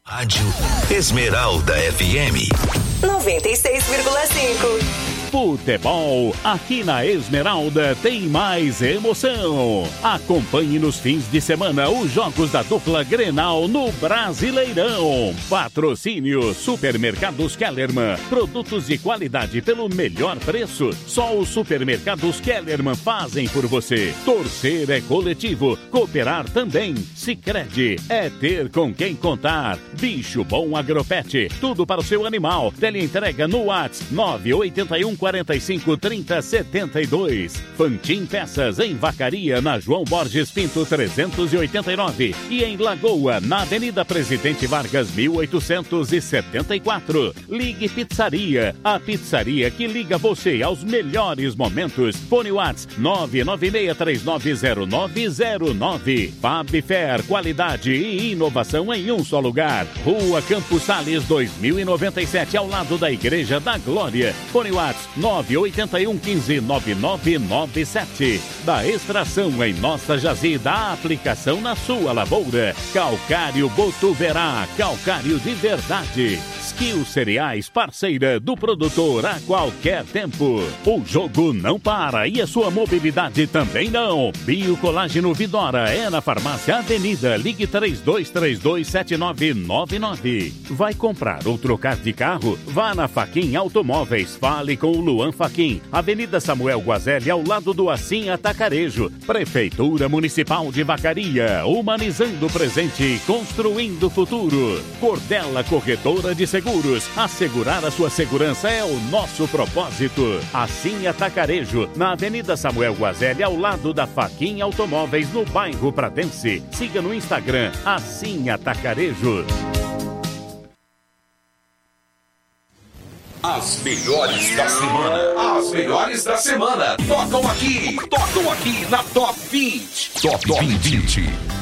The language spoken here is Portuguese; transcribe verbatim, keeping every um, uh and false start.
Rádio Esmeralda F M noventa e seis vírgula cinco. Futebol, aqui na Esmeralda tem mais emoção. Acompanhe nos fins de semana os jogos da dupla Grenal no Brasileirão. Patrocínio Supermercados Kellerman. Produtos de qualidade pelo melhor preço. Só os Supermercados Kellerman fazem por você. Torcer é coletivo, cooperar também. Sicredi é ter com quem contar. Bicho Bom Agropet, tudo para o seu animal. Teleentrega no WhatsApp nove oito um quarenta e cinco, trinta, setenta e dois. Fantin Peças em Vacaria, na João Borges Pinto trezentos e oitenta e nove e em Lagoa, na Avenida Presidente Vargas mil oitocentos e setenta e quatro. Ligue Pizzaria, a pizzaria que liga você aos melhores momentos. Fone WhatsApp nove nove seis três nove zero nove zero nove. Fabfer, qualidade e inovação em um só lugar. Rua Campos Sales dois mil e noventa e sete, ao lado da Igreja da Glória. Fone WhatsApp nove oito um um cinco nove nove nove sete. Da extração em nossa jazida, a aplicação na sua lavoura. Calcário Botuverá, calcário de verdade. Skill Cereais, parceira do produtor a qualquer tempo. O jogo não para e a sua mobilidade também não. Biocolágeno Vidora é na Farmácia Avenida. Ligue três dois três dois sete nove nove nove. Vai comprar ou trocar de carro? Vá na Faquin Automóveis. Fale com o Luan Faquin. Avenida Samuel Guazelli, ao lado do Assim Atacarejo. Prefeitura Municipal de Vacaria. Humanizando o presente, construindo o futuro. Cordela Corretora de Seguros. Assegurar a sua segurança é o nosso propósito. Assim Atacarejo, na Avenida Samuel Guazelli, ao lado da Faquin Automóveis, no bairro Pratense. Siga no Instagram, Assim Atacarejo. As melhores da semana. As melhores da semana. Tocam aqui. Tocam aqui na Top vinte. Top vinte.